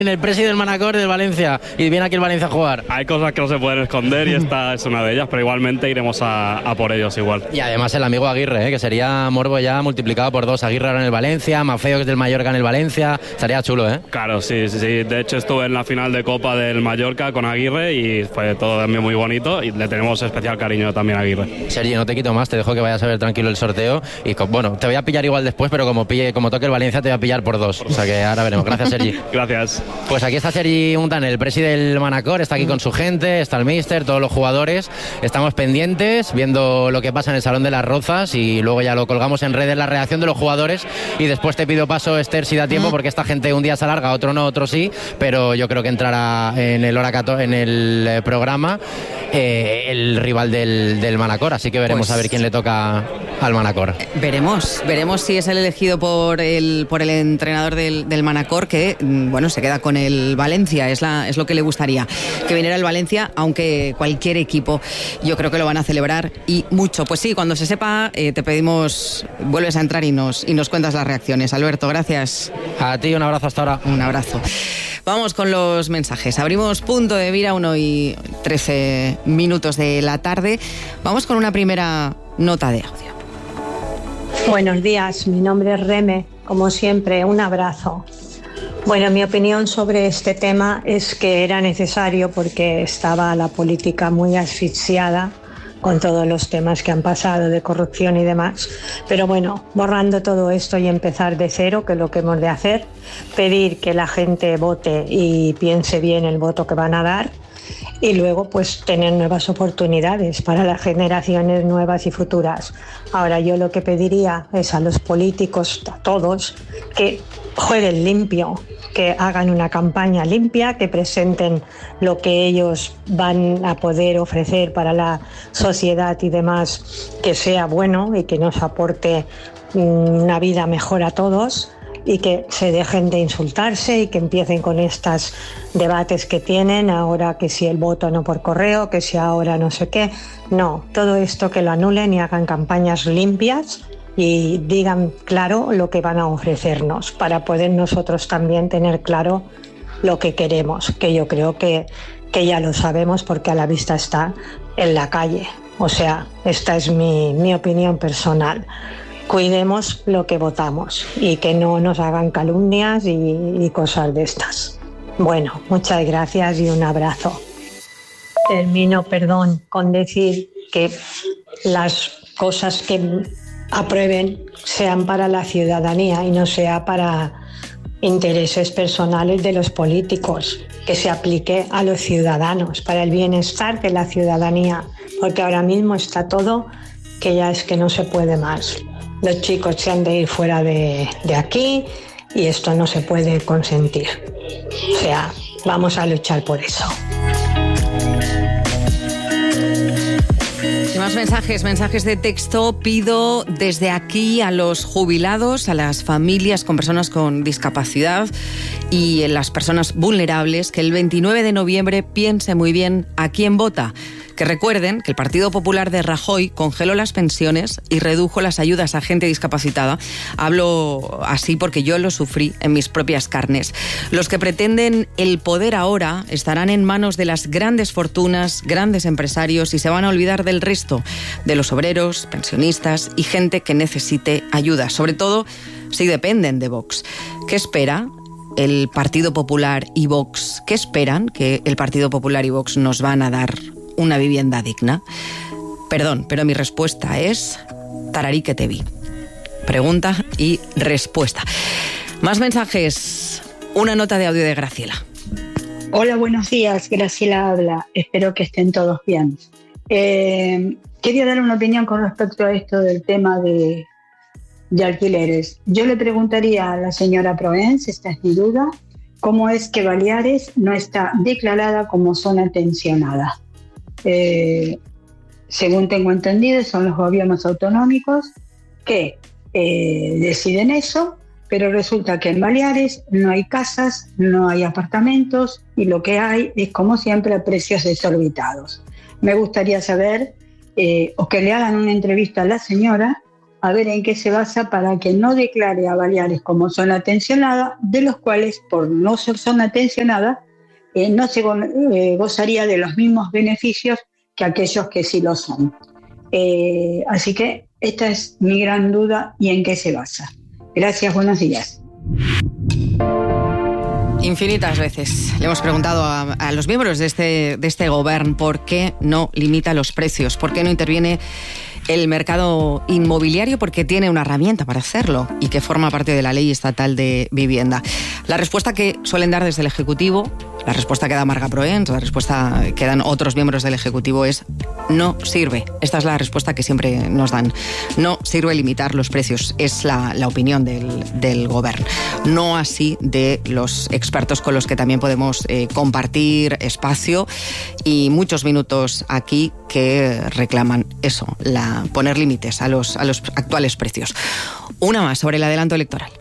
en el presi del Manacor del Valencia y viene aquí el Valencia a jugar. Hay cosas que no se pueden esconder y esta es una de ellas, pero igualmente iremos a por ellos igual. Y además el amigo Aguirre, que sería morbo ya multiplicado por 2. Aguirre ahora en el Valencia, Mafeo que es del Mallorca en el Valencia, estaría chulo, ¿eh? Claro, sí. De hecho estuve en la final de Copa del Mallorca con Aguirre y fue todo también muy bonito y le tenemos especial cariño también a Aguirre. Sergi, no te quito más, te dejo que vayas a ver tranquilo el sorteo y bueno, te voy a pillar igual después, pero como toque el Valencia te voy a pillar por 2, o sea que ahora veremos. Gracias, Sergi. Gracias. Pues aquí está Sergi Muntaner, el presi del Manacor, está aquí con su gente, está el míster, todos los jugadores. Estamos pendientes, viendo lo que pasa en el Salón de las Rozas y luego ya lo colgamos en redes, la reacción de los jugadores, y después te pido paso, Esther, si da tiempo, porque esta gente un día se alarga, otro no, otro sí, pero yo creo que entrará en el programa el rival del Manacor, así que veremos a ver quién le toca al Manacor. Veremos si es el elegido por el entrenador del Manacor, que bueno, se queda con el Valencia, es lo que le gustaría, que viniera el Valencia, aunque cualquier equipo yo creo que lo van a celebrar y mucho. Pues sí, cuando se sepa te pedimos, vuelves a entrar y nos cuentas las reacciones. Alberto, gracias. A ti, un abrazo hasta ahora. Un abrazo. Vamos con los mensajes. Abrimos punto de mira, 1:13 de la tarde. Vamos con una primera nota de audio. Buenos días, mi nombre es Reme, como siempre, un abrazo. Bueno, mi opinión sobre este tema es que era necesario porque estaba la política muy asfixiada con todos los temas que han pasado de corrupción y demás. Pero bueno, borrando todo esto y empezar de cero, que es lo que hemos de hacer, pedir que la gente vote y piense bien el voto que van a dar y luego pues tener nuevas oportunidades para las generaciones nuevas y futuras. Ahora yo lo que pediría es a los políticos, a todos, que jueguen limpio, que hagan una campaña limpia, que presenten lo que ellos van a poder ofrecer para la sociedad y demás, que sea bueno y que nos aporte una vida mejor a todos, y que se dejen de insultarse y que empiecen con estos debates que tienen ahora, que si el voto no por correo, que si ahora no sé qué. No, todo esto que lo anulen y hagan campañas limpias y digan claro lo que van a ofrecernos para poder nosotros también tener claro lo que queremos, que yo creo que ya lo sabemos porque a la vista está en la calle. O sea, esta es mi opinión personal. Cuidemos lo que votamos y que no nos hagan calumnias y cosas de estas. Bueno, muchas gracias y un abrazo. Termino, con decir que las cosas que aprueben sean para la ciudadanía y no sea para intereses personales de los políticos, que se aplique a los ciudadanos, para el bienestar de la ciudadanía, porque ahora mismo está todo que ya es que no se puede más. Los chicos se han de ir fuera de aquí y esto no se puede consentir. O sea, vamos a luchar por eso. Más mensajes de texto. Pido desde aquí a los jubilados, a las familias con personas con discapacidad y en las personas vulnerables que el 29 de noviembre piense muy bien a quién vota. Que recuerden que el Partido Popular de Rajoy congeló las pensiones y redujo las ayudas a gente discapacitada. Hablo así porque yo lo sufrí en mis propias carnes. Los que pretenden el poder ahora estarán en manos de las grandes fortunas, grandes empresarios, y se van a olvidar del resto, de los obreros, pensionistas y gente que necesite ayuda, sobre todo si dependen de Vox. ¿Qué espera el Partido Popular y Vox? ¿Qué esperan que el Partido Popular y Vox nos van a dar? ¿Una vivienda digna? Perdón, pero mi respuesta es tararí que te vi. Pregunta y respuesta. Más mensajes. Una nota de audio de Graciela. Hola, buenos días. Graciela habla. Espero que estén todos bien. Quería dar una opinión con respecto a esto del tema de alquileres. Yo le preguntaría a la señora Proens, esta es mi duda, cómo es que Baleares no está declarada como zona tensionada. Según tengo entendido, son los gobiernos autonómicos que deciden eso, pero resulta que en Baleares no hay casas, no hay apartamentos y lo que hay es, como siempre, a precios desorbitados. Me gustaría saber, o que le hagan una entrevista a la señora a ver en qué se basa para que no declare a Baleares como zona tensionada, de los cuales, por no ser zona tensionada, no se gozaría de los mismos beneficios que aquellos que sí lo son. Así que esta es mi gran duda y en qué se basa. Gracias, buenos días. Infinitas veces le hemos preguntado a los miembros de este gobierno por qué no limita los precios, por qué no interviene el mercado inmobiliario, porque tiene una herramienta para hacerlo y que forma parte de la Ley Estatal de Vivienda. La respuesta que suelen dar desde el Ejecutivo, la respuesta que da Marga Proens, la respuesta que dan otros miembros del Ejecutivo es: no sirve. Esta es la respuesta que siempre nos dan. No sirve limitar los precios. Es la opinión del gobierno. No así de los expertos con los que también podemos compartir espacio y muchos minutos aquí, que reclaman eso, poner límites a los actuales precios. Una más sobre el adelanto electoral.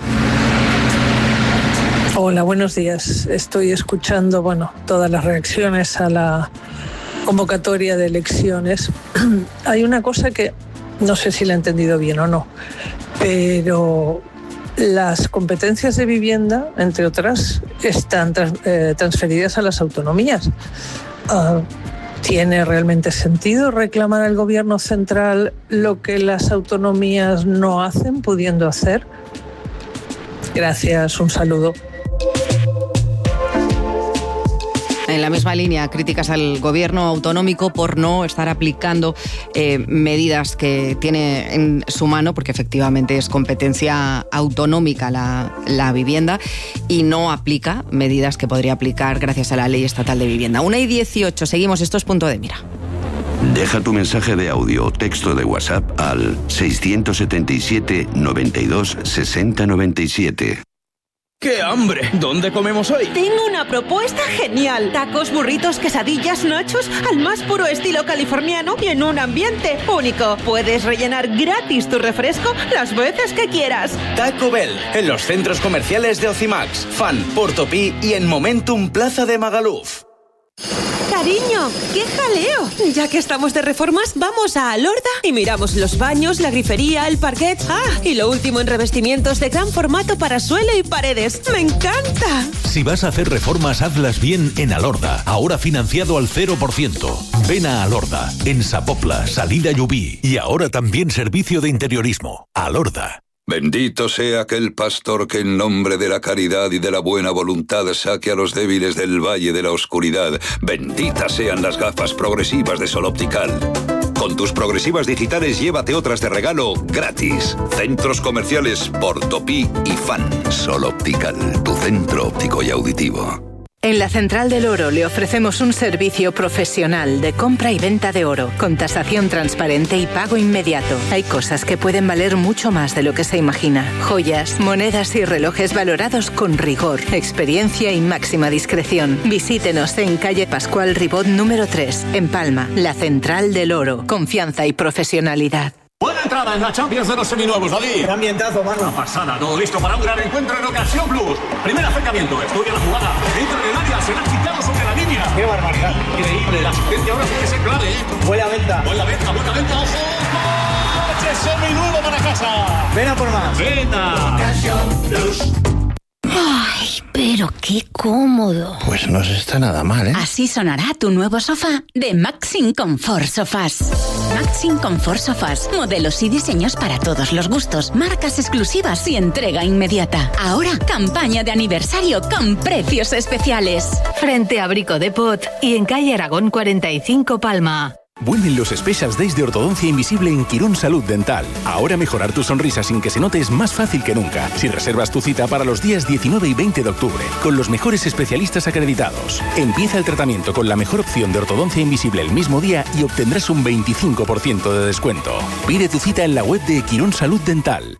Hola, buenos días. Estoy escuchando, todas las reacciones a la convocatoria de elecciones. Hay una cosa que no sé si la he entendido bien o no, pero las competencias de vivienda, entre otras, están transferidas a las autonomías. ¿Tiene realmente sentido reclamar al gobierno central lo que las autonomías no hacen, pudiendo hacer? Gracias, un saludo. En la misma línea, críticas al gobierno autonómico por no estar aplicando medidas que tiene en su mano, porque efectivamente es competencia autonómica la vivienda, y no aplica medidas que podría aplicar gracias a la Ley Estatal de Vivienda. 1:18, seguimos, esto es Punto de Mira. Deja tu mensaje de audio o texto de WhatsApp al 677 92 60 97. ¡Qué hambre! ¿Dónde comemos hoy? Tengo una propuesta genial. Tacos, burritos, quesadillas, nachos, al más puro estilo californiano y en un ambiente único. Puedes rellenar gratis tu refresco las veces que quieras. Taco Bell, en los centros comerciales de Ocimax, Fan, Portopí y en Momentum Plaza de Magaluf. Cariño, ¡qué jaleo! Ya que estamos de reformas, vamos a Alorda y miramos los baños, la grifería, el parquet. Y lo último en revestimientos de gran formato para suelo y paredes. ¡Me encanta! Si vas a hacer reformas, hazlas bien en Alorda. Ahora financiado al 0%. Ven a Alorda, en Sapopla, Salida Llubí. Y ahora también servicio de interiorismo. Alorda. Bendito sea aquel pastor que en nombre de la caridad y de la buena voluntad saque a los débiles del valle de la oscuridad. Benditas sean las gafas progresivas de Sol Optical. Con tus progresivas digitales llévate otras de regalo gratis. Centros comerciales Portopí y Fan. Sol Optical, tu centro óptico y auditivo. En la Central del Oro le ofrecemos un servicio profesional de compra y venta de oro, con tasación transparente y pago inmediato. Hay cosas que pueden valer mucho más de lo que se imagina. Joyas, monedas y relojes valorados con rigor, experiencia y máxima discreción. Visítenos en calle Pascual Ribot número 3, en Palma. La Central del Oro. Confianza y profesionalidad. Buena entrada en la Champions de los seminuevos, David. Qué ambientazo, mano. Una pasada, todo listo para un gran encuentro en Ocasión Plus. Primer acercamiento, estudia la jugada. Entra en el área, se la ha quitado sobre la línea. Qué barbaridad. Increíble, la asistencia ahora tiene que ser clave, Buena venta. Buena venta, ojo. ¡Coche seminuevo para casa! Ven a por más. Venta. Ocasión Plus. ¡Ay, pero qué cómodo! Pues no se está nada mal, ¿eh? Así sonará tu nuevo sofá de Maxim Comfort Sofás. Maxim Comfort Sofás. Modelos y diseños para todos los gustos. Marcas exclusivas y entrega inmediata. Ahora, campaña de aniversario con precios especiales. Frente a Brico Depot y en calle Aragón 45 Palma. Vuelven los Specials Days de ortodoncia invisible en Quirón Salud Dental. Ahora mejorar tu sonrisa sin que se note es más fácil que nunca. Si reservas tu cita para los días 19 y 20 de octubre, con los mejores especialistas acreditados. Empieza el tratamiento con la mejor opción de ortodoncia invisible el mismo día y obtendrás un 25% de descuento. Pide tu cita en la web de Quirón Salud Dental.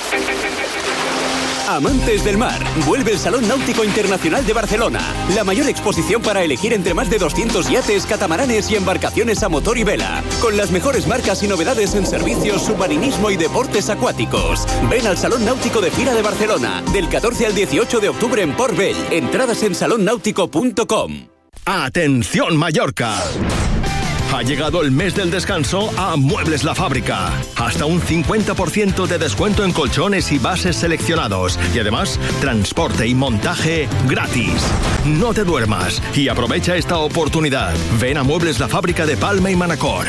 Amantes del mar, vuelve el Salón Náutico Internacional de Barcelona. La mayor exposición para elegir entre más de 200 yates, catamaranes y embarcaciones a motor y vela. Con las mejores marcas y novedades en servicios, submarinismo y deportes acuáticos. Ven al Salón Náutico de Fira de Barcelona, del 14 al 18 de octubre en Port Vell. Entradas en salonnáutico.com. ¡Atención Mallorca! Ha llegado el mes del descanso a Muebles La Fábrica. Hasta un 50% de descuento en colchones y bases seleccionados. Y además, transporte y montaje gratis. No te duermas y aprovecha esta oportunidad. Ven a Muebles La Fábrica de Palma y Manacor.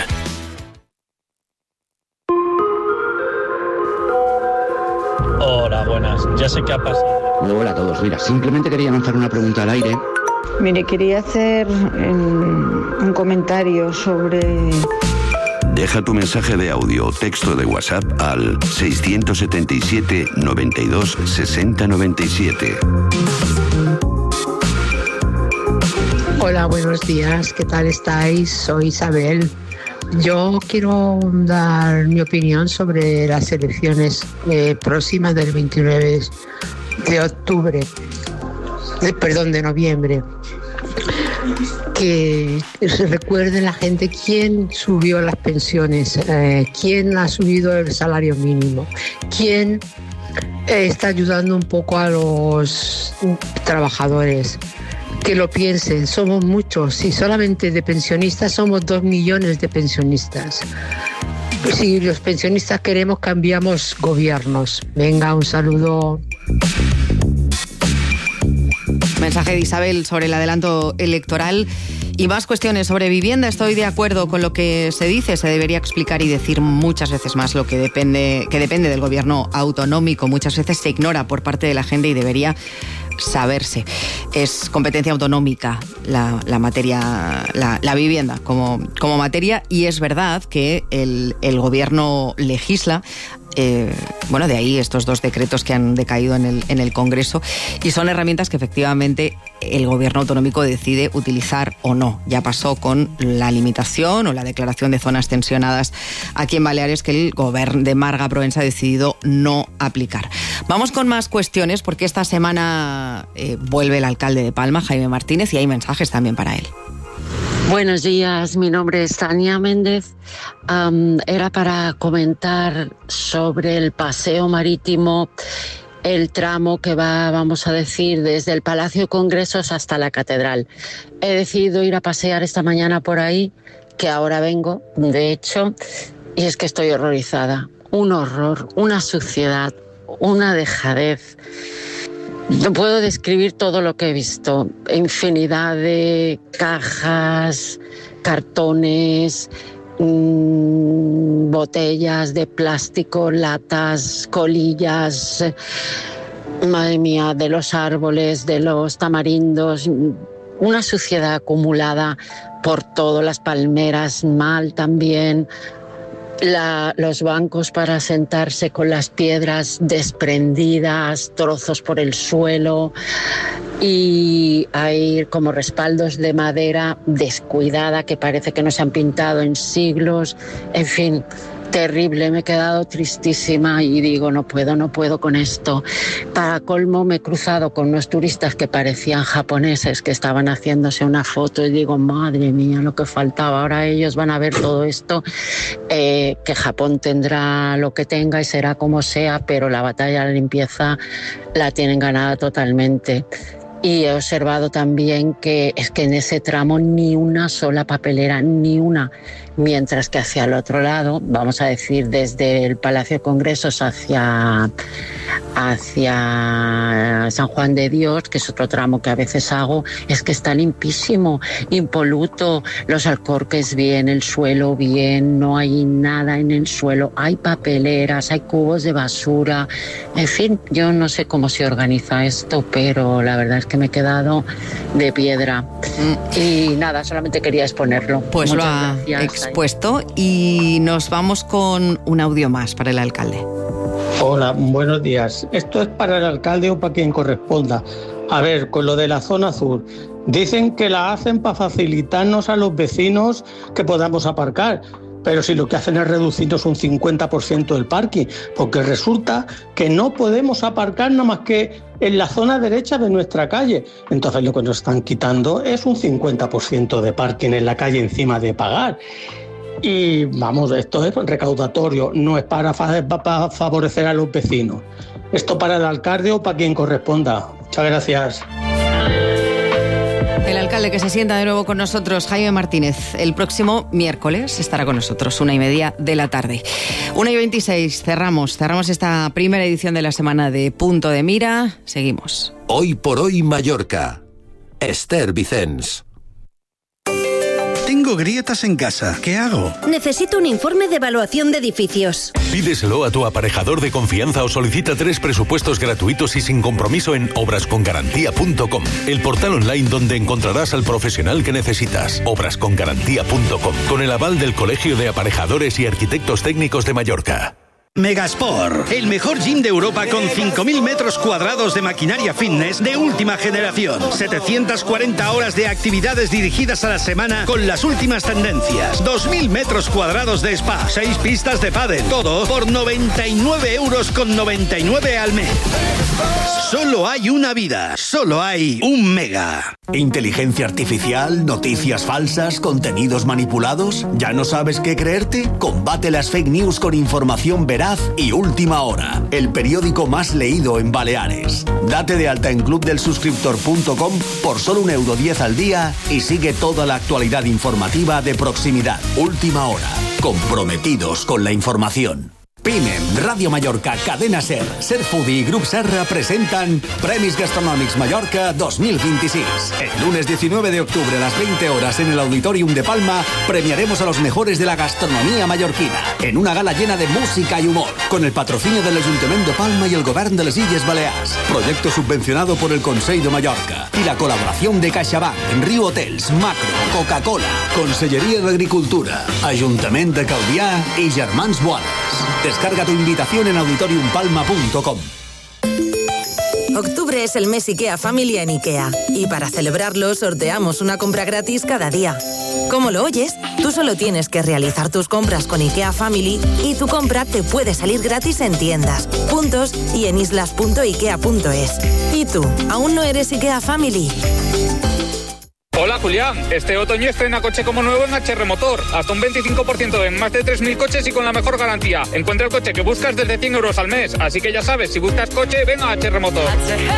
Hola, buenas. Ya sé qué ha pasado. Hola a todos. Mira, simplemente quería lanzar una pregunta al aire. Mire, quería hacer un comentario sobre... Deja tu mensaje de audio o texto de WhatsApp al 677 92 60 97. Hola, buenos días. ¿Qué tal estáis? Soy Isabel. Yo quiero dar mi opinión sobre las elecciones próximas del 29 de octubre. De noviembre. Que se recuerde la gente quién subió las pensiones, quién ha subido el salario mínimo, quién está ayudando un poco a los trabajadores. Que lo piensen, somos muchos, si solamente de pensionistas somos 2 millones de pensionistas. Si los pensionistas queremos, cambiamos gobiernos. Venga, un saludo. Mensaje de Isabel sobre el adelanto electoral y más cuestiones sobre vivienda. Estoy de acuerdo con lo que se dice. Se debería explicar y decir muchas veces más lo que depende del gobierno autonómico. Muchas veces se ignora por parte de la gente y debería saberse. Es competencia autonómica la materia, la vivienda como materia, y es verdad que el gobierno legisla. De ahí estos 2 decretos que han decaído en el Congreso, y son herramientas que efectivamente el gobierno autonómico decide utilizar o no. Ya pasó con la limitación o la declaración de zonas tensionadas aquí en Baleares, que el gobierno de Marga Provença ha decidido no aplicar. Vamos con más cuestiones, porque esta semana vuelve el alcalde de Palma, Jaime Martínez, y hay mensajes también para él. Buenos días, mi nombre es Tania Méndez. Era para comentar sobre el paseo marítimo, el tramo que va, vamos a decir, desde el Palacio de Congresos hasta la Catedral. He decidido ir a pasear esta mañana por ahí, que ahora vengo, de hecho, y es que estoy horrorizada. Un horror, una suciedad, una dejadez. No puedo describir todo lo que he visto. Infinidad de cajas, cartones, botellas de plástico, latas, colillas, madre mía, de los árboles, de los tamarindos, una suciedad acumulada por todo, las palmeras mal también. Los bancos para sentarse con las piedras desprendidas, trozos por el suelo, y hay como respaldos de madera descuidada que parece que no se han pintado en siglos. En fin, terrible, me he quedado tristísima y digo, no puedo con esto. Para colmo, me he cruzado con unos turistas que parecían japoneses, que estaban haciéndose una foto, y digo, madre mía, lo que faltaba. Ahora ellos van a ver todo esto, que Japón tendrá lo que tenga y será como sea, pero la batalla de la limpieza la tienen ganada totalmente. Y he observado también que es que en ese tramo ni una sola papelera, ni una, mientras que hacia el otro lado, vamos a decir desde el Palacio de Congresos hacia San Juan de Dios, que es otro tramo que a veces hago, es que está limpísimo, impoluto, los alcorques bien, el suelo bien, no hay nada en el suelo, hay papeleras, hay cubos de basura, en fin, yo no sé cómo se organiza esto, pero la verdad es que me he quedado de piedra. Y nada, solamente quería exponerlo. Pues muchas gracias. Expuesto, y nos vamos con un audio más para el alcalde. Hola, buenos días. Esto es para el alcalde o para quien corresponda. A ver, con lo de la zona azul, dicen que la hacen para facilitarnos a los vecinos que podamos aparcar. Pero si lo que hacen es reducirnos un 50% del parking, porque resulta que no podemos aparcar nada más que en la zona derecha de nuestra calle. Entonces lo que nos están quitando es un 50% de parking en la calle encima de pagar. Y vamos, esto es recaudatorio, no es para favorecer a los vecinos. Esto para el alcalde o para quien corresponda. Muchas gracias. El alcalde alcalde que se sienta de nuevo con nosotros, Jaime Martínez. El próximo miércoles estará con nosotros, 1:30 de la tarde. 1:26, cerramos esta primera edición de la semana de Punto de Mira. Seguimos. Hoy por hoy Mallorca. Esther Vicens. Tengo grietas en casa. ¿Qué hago? Necesito un informe de evaluación de edificios. Pídeselo a tu aparejador de confianza o solicita 3 presupuestos gratuitos y sin compromiso en obrascongarantía.com, el portal online donde encontrarás al profesional que necesitas. Obrascongarantía.com, con el aval del Colegio de Aparejadores y Arquitectos Técnicos de Mallorca. Megasport, el mejor gym de Europa con 5.000 metros cuadrados de maquinaria fitness de última generación. 740 horas de actividades dirigidas a la semana con las últimas tendencias. 2.000 metros cuadrados de spa, 6 pistas de pádel. Todo por 99,99 € al mes. Solo hay una vida, solo hay un Mega. ¿Inteligencia artificial? ¿Noticias falsas? ¿Contenidos manipulados? ¿Ya no sabes qué creerte? Combate las fake news con información veraz y Última Hora, el periódico más leído en Baleares. Date de alta en clubdelsuscriptor.com por solo €1.10 al día y sigue toda la actualidad informativa de proximidad. Última Hora, comprometidos con la información. PIMEM, Radio Mallorca, Cadena SER, Serfoodie y Grup Serra presentan Premis Gastronòmics Mallorca 2026. El lunes 19 de octubre a las 20 horas en el Auditorium de Palma premiaremos a los mejores de la gastronomía mallorquina en una gala llena de música y humor, con el patrocinio del Ayuntamiento de Palma y el Govern de les Illes Balears. Proyecto subvencionado por el Consell de Mallorca y la colaboración de CaixaBank, Riu Hotels, Macro, Coca-Cola, Conselleria d'Agricultura, Ajuntament de Calvià y Germans Boades. Descarga tu invitación en auditoriumpalma.com. Octubre es el mes IKEA Family en IKEA. Y para celebrarlo, sorteamos una compra gratis cada día. ¿Cómo lo oyes? Tú solo tienes que realizar tus compras con IKEA Family y tu compra te puede salir gratis en tiendas, puntos y en islas.ikea.es. ¿Y tú, aún no eres IKEA Family? Hola Julián, este otoño estrena coche como nuevo en HR Motor. Hasta un 25% en más de 3.000 coches y con la mejor garantía. Encuentra el coche que buscas desde 100 € al mes. Así que ya sabes, si buscas coche, ven a HR Motor.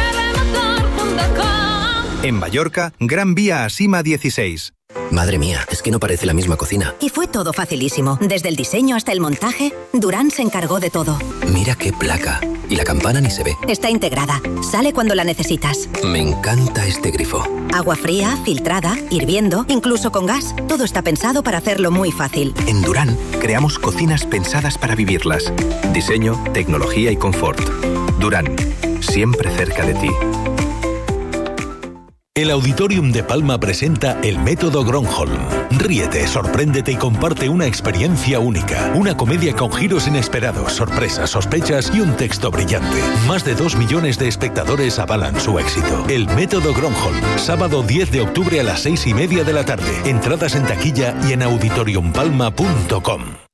En Mallorca, Gran Vía a Sima 16. Madre mía, es que no parece la misma cocina. Y fue todo facilísimo. Desde el diseño hasta el montaje, Durán se encargó de todo. Mira qué placa. Y la campana ni se ve. Está integrada. Sale cuando la necesitas. Me encanta este grifo. Agua fría, filtrada, hirviendo, incluso con gas. Todo está pensado para hacerlo muy fácil. En Durán, creamos cocinas pensadas para vivirlas. Diseño, tecnología y confort. Durán, siempre cerca de ti. El Auditorium de Palma presenta el Método Gronholm. Ríete, sorpréndete y comparte una experiencia única. Una comedia con giros inesperados, sorpresas, sospechas y un texto brillante. Más de 2 millones de espectadores avalan su éxito. El Método Gronholm, sábado 10 de octubre a las 6:30 de la tarde. Entradas en taquilla y en auditoriumpalma.com.